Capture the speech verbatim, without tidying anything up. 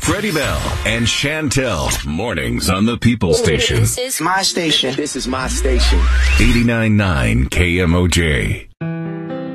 Freddie Bell and Chantel. Mornings on the People Station. This is my station. This is my station. eighty-nine point nine K M O J.